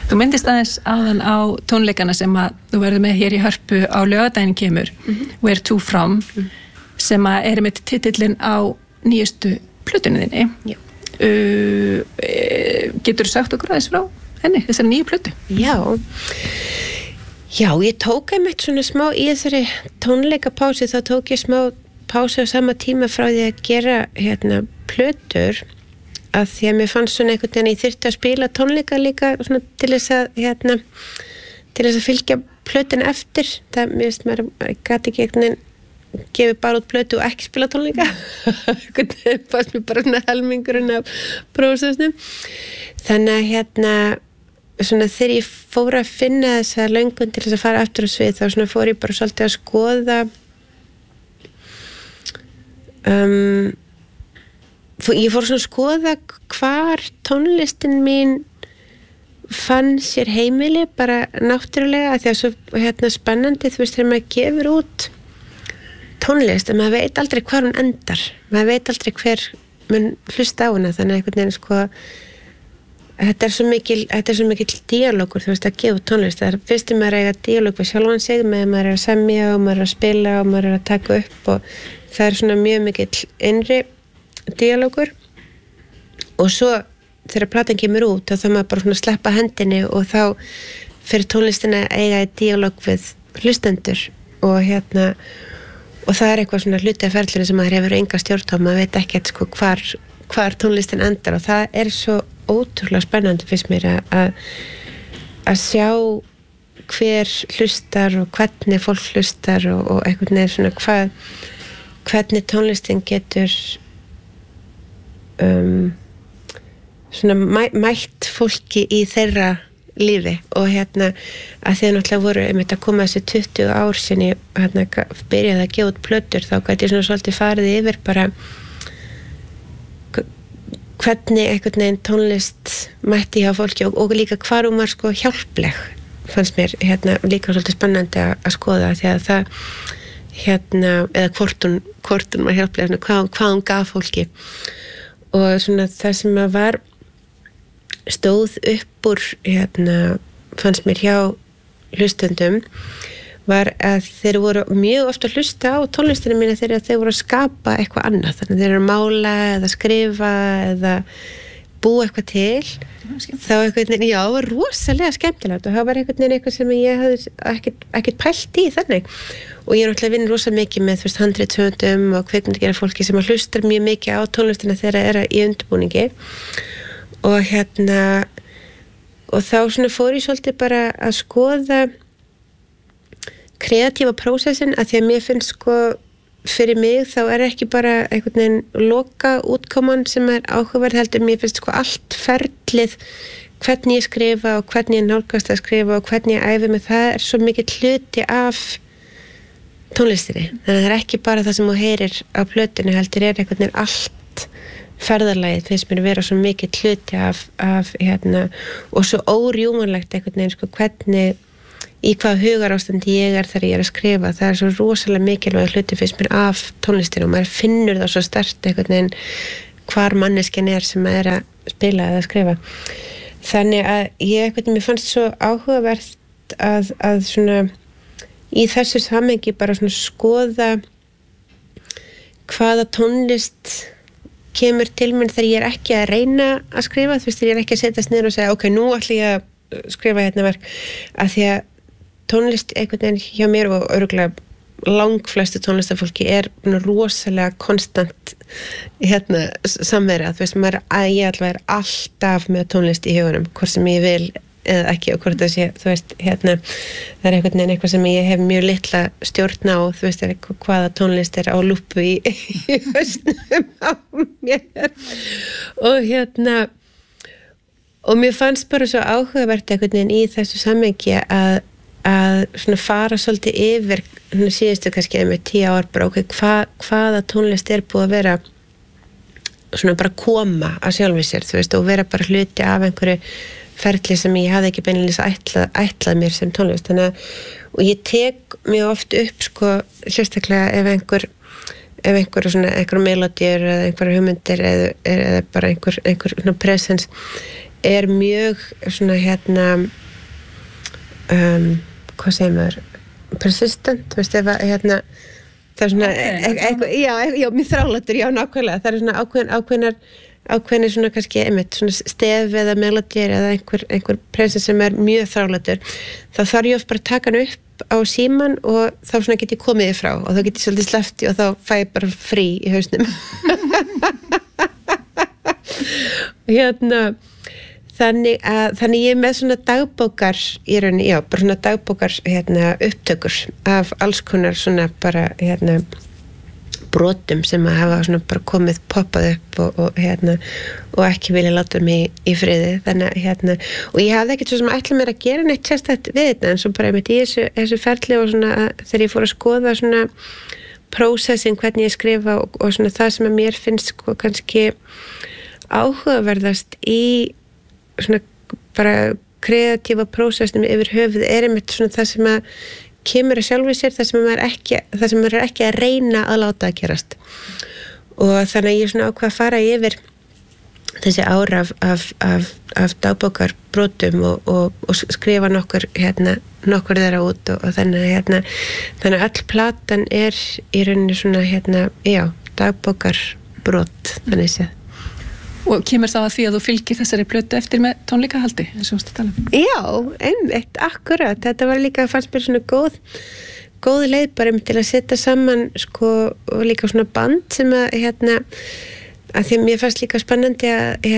Þú myndist aðeins áðan á tónleikana sem að þú verður með hér í Hörpu á laugardaginn kemur, Where to From, sem að er með titillinn á nýjustu plötunni þinni. Já. Getur þú sagt okkur aðeins frá henni, þessari nýju plötu? Já, ég tók einmitt svona smá í þessari tónleikapási, þá tók ég smá pási á sama tíma frá því að gera plötur, að því að mér fannst svona einhvern veginn ég þyrfti að spila tónleika líka svona til þess að fylgja plötuna eftir. Það mér finnst maður gat ekki einhvern veginn gefið bara út plötu og ekki spila tónleika. Það fannst mér bara svona helmingurinn af prósessnum. Þannig að svona þegar ég fór að finna þessa löngun til þess að fara aftur á svið, þá svona fór ég bara svolítið að skoða ég fór svona að skoða hvar tónlistin mín fann sér heimili bara náttúrulega, því að svo spennandi, þú veist, þegar maður gefur út tónlist, en maður veit aldrei hvar hún endar, maður veit aldrei hver mun hlusta á hana, þannig að einhvern veginn sko þetta er svo mikil díalógur, þú veist, að gefa út tónlist. Það er fyrst maður eiga díalóg við sjálfan sig, með maður að semja og maður að spila og maður að taka upp, og það er svona mjög mikill innri díalógur, og svo þegar platan kemur út þá maður bara svona sleppa hendinni, og þá fyrir tónlistina eiga í díalóg við hlustendur, og og það er eitthvað svona hluti af ferlinu sem maður hefur enga stjórn á, maður veit ekkert sko hvar tónlistin endar, og það er svo ótrúlega spennandi fyrst mér að sjá hver hlustar og hvernig fólk hlustar, og einhvern veginn svona hvernig tónlistin getur svona mætt fólki í þeirra lífi, og að því að náttúrulega voru einmitt að koma þessi 20 ár sinni byrjaði að gefa út plötur, þá gæti ég svona svolítið farið yfir bara hvernig einhvern veginn tónlist mætti hjá fólki, og líka hvar hún var sko hjálpleg, fannst mér líka svolítið spennandi að skoða, því að það eða hvort hún var hjálpleg, hvað hún gaf fólki, og svona það sem að var stóð upp úr fannst mér hjá hlustendum var að þeir voru mjög ofta að hlusta á tónlistinu mína þegar þeir voru að skapa eitthvað annað, þannig að þeir eru að mála eða skrifa eða búa eitthvað til, þá einhvern veginn, já, var rosalega skemmtilegt, og það var einhvern veginn eitthvað sem ég hafði ekkert pælt í þannig, og ég er náttúrulega að vinna rosalega mikið með handritshöfundum og kvikmyndagerðar fólki sem að hlustar mjög mikið á tónlistina þegar það er í undirbúningi, og og þá svona fór ég svolítið bara að skoða kreatífa prósessin, að því að mér finnst sko fyrir mig þá er ekki bara einhvern veginn loka útkoman sem er áhugaverð, heldur mér finnst sko allt ferlið, hvernig ég skrifa og hvernig ég nálgast að skrifa og hvernig ég æfi mig, það er svo mikið hluti af tónlistinni, þannig að það er ekki bara það sem þú heyrir á plötunni, heldur er einhvern veginn allt ferðalagið finnst mér að vera svo mikið hluti af og svo órjúmanlegt einhvern veginn sko hvernig í hvað hugarástandi ég er þegar ég er að skrifa, það er svo rosalega mikilvæg hluti finnst mér af tónlistinu, og maður finnur það svo sterkt einhvern veginn hvar manneskjan er sem maður er að spila eða að skrifa, þannig að ég einhvern veginn, mér fannst svo áhugavert að svona í þessu samhengi bara svona skoða hvaða tónlist kemur til mér þegar ég er ekki að reyna að skrifa, þú veist, þegar ég er ekki að setjast niður og segja, ok, nú ætla ég að skrifa verk, að því að tónlist einhvern veginn hjá mér og örugglega langflestu tónlistafólki er rosalega konstant samvera, þú veist, ég allavega er alltaf með tónlist í hugunum, hvort sem ég vil eða ekki, og hvort það sé, þú veist, það er einhvern veginn eitthvað sem ég hef mjög litla stjórn á, þú veist, hvaða tónlist er á lúpu í hausnum á mér, og mér fannst bara svo áhugavert einhvern veginn í þessu samhengi að svona fara svolítið yfir síðustu kannski með 10 ár bara, ok, hvaða tónlist er búið að vera svona bara koma að sjálfu sér, þú veist, og vera bara hluti af einhverju ferli sem ég hafði ekki beinlega ætlað mér sem tónlist, þannig að, og ég tek mjög oft upp sko, sérstaklega ef einhver svona einhver melodíur eða einhver hugmyndir eða bara einhver svona presence mjög svona hvað segir maður, persistent, þú veist, ef að það er svona já, mjög þrálátur, já, nákvæmlega, það er svona ákveðnir svona kannski einmitt, svona stef eða melodíur eða einhver presens sem er mjög þrálátur, þá þarf ég oft bara að taka hann upp á síman og þá svona get ég komið frá og þá get ég svolítið sleppt og þá fæ ég bara frí í hausnum þannig ég er með svona dagbókar í rauninni, já, bara svona dagbókar upptökur af alls konar svona bara brotum sem að hafa svona bara komið poppað upp og ekki vilja láta mig í friði, þannig og ég hafði ekkert svo sem ætla mér að gera neitt sérstætt við þetta, en svo bara einmitt í þessu ferli og svona þegar ég fór að skoða svona prósessin, hvernig ég skrifa og svona það sem að mér finnst sko kannski áhugaverðast í svona bara kreatífa prósessnum yfir höfuð einmitt svona það sem að kemur að sjálfu sér, það sem maður er ekki að reyna að láta að gerast og þannig að ég svona ákvað að fara yfir þessi ár af dagbókarbrotum og skrifa nokkur þeirra út og þannig að öll platan er í rauninni svona já, dagbókarbrot þannig séð. Og kemur þá að því að þú fylgir þessari plötu eftir með tónleikahaldi, eins og þú tala um? Já, einmitt, akkurat. Þetta var líka, fannst mér svona góð leið bara til að setja saman sko og líka svona band sem að að því að mér fannst líka spennandi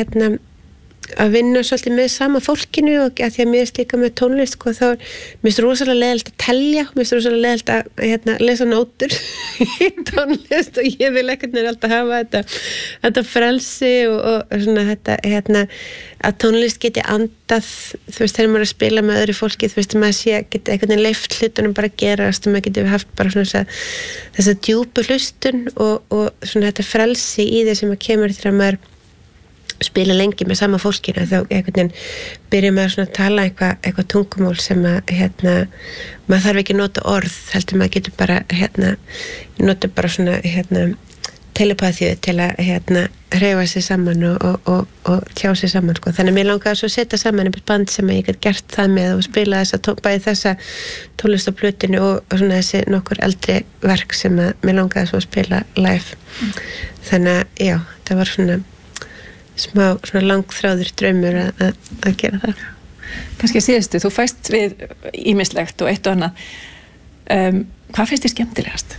að vinna svolítið með sama fólkinu og að því að mér er líka með tónlist sko, þá mér finnst rosalega leiðilegt að telja, mér finnst rosalega leiðilegt að lesa nótur í tónlist og ég vil ekkert nefnir alltaf hafa þetta frelsi og svona þetta að tónlist geti andað, þú veist, þegar maður er að spila með öðru fólki, þú veist, maður geti einhvern veginn leyft hlutunum bara að gerast og maður geti haft bara svona þessa djúpu hlustun og svona þetta frelsi í því sem að kemur þegar maður spila lengi með sama fólkinu, þá einhvern veginn byrja maður svona að tala eitthvað tungumál sem að maður þarf ekki að nota orð, heldur maður getur bara nota bara svona telepathiu til að hreyfa sig saman og tjá sig saman sko. Þannig að mér langaði svo að setja saman einhvern band sem ég get gert það með og spila bæði þessa tónlist á plötinu og svona þessi nokkur eldri verk sem að mér langaði svo að spila live. Þannig að já, það var svona smá svona langþráður draumur að gera það. Kannski síðustu, þú fæst við ýmislegt og eitt og annað. Hvað finnst þér skemmtilegast?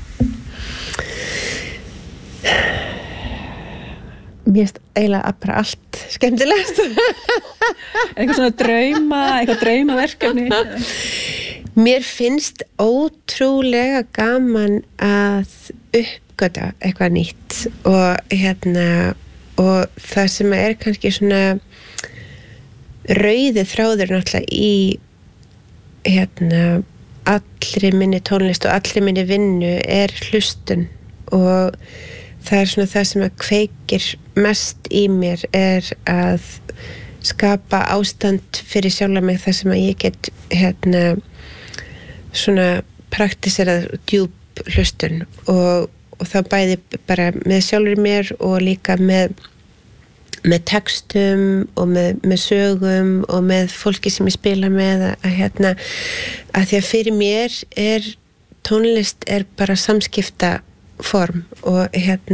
Mér finnst eiginlega bara allt skemmtilegast. Eitthvað svona eitthvað draumaverkefni? Mér finnst ótrúlega gaman að uppgöta eitthvað nýtt og það sem er kannski svona rauði þráður náttúrulega í allri minni tónlist og allri minni vinnu er hlustun og það er svona það sem að kveikir mest í mér er að skapa ástand fyrir sjálfa mig þar sem að ég get svona praktiserað djúp hlustun og það bæði bara með sjálfur mér og líka með textum og með sögum og með fólki sem ég spila með að því að fyrir mér tónlist er bara samskiptaform og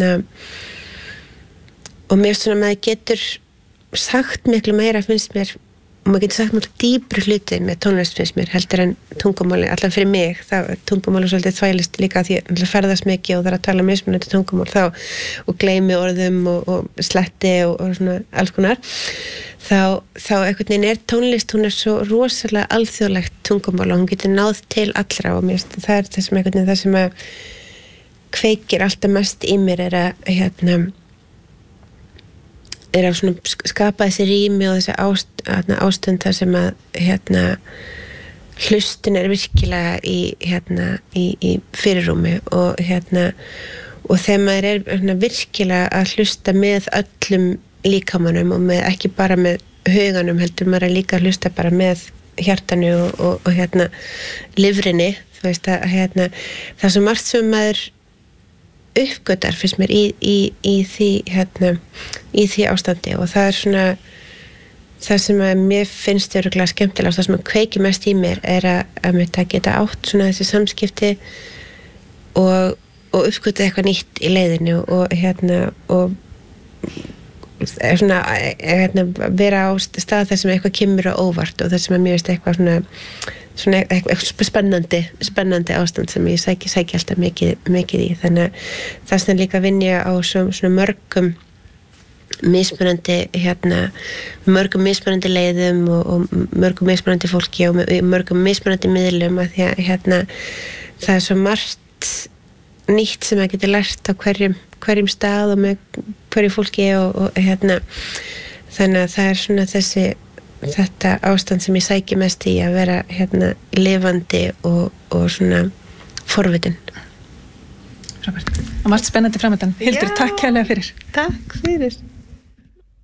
og mér svona maður getur sagt miklu meira finnst mér og maður getur sagt miklu dýpri hluti með tónlist finnst mér heldur en tungumáli allan fyrir mig, þá tungumáli svolítið þvælist líka því að ferðast mikið og það er að tala mismunandi tungumál þá og gleymi orðum og sletti og svona alls konar þá einhvern veginn tónlist, hún er svo rosalega alþjóðlegt tungumál og hún getur náð til allra og mér það er þessum einhvern veginn það sem að kveikir alltaf mest í mér er að er að svona skapa þessi rými og þessi ástund þar sem að hlustin er virkilega í fyrirrúmi og þegar maður er virkilega að hlusta með öllum líkamanum og með, ekki bara með huganum heldur maður er líka að hlusta bara með hjartanu og lifrinni, þú veist að það er svo margt sem maður uppgötar fyrst mér í því ástandi og það er svona það sem að mér finnst örugglega skemmtilegast, það sem að kveiki mest í mér að mér það geta átt svona þessi samskipti og uppskutið eitthvað nýtt í leiðinu og svona vera á stað þar sem eitthvað kemur á óvart og þar sem að mér veist eitthvað eitthvað spennandi ástand sem ég sæki alltaf mikið í, þannig að það sem líka vinn ég á svona mörgum mismunandi leiðum og mörgum mismunandi fólki og mörgum mismunandi miðlum að því að það er svo margt nýtt sem að geta lært á hverjum stað og með hverju fólki og þannig að það er svona þetta ástand sem ég sæki mest í að vera lifandi og svona forvitin. Frábært. Og margt spennandi framöndan. Hildur, takk kærlega fyrir. Takk fyrir.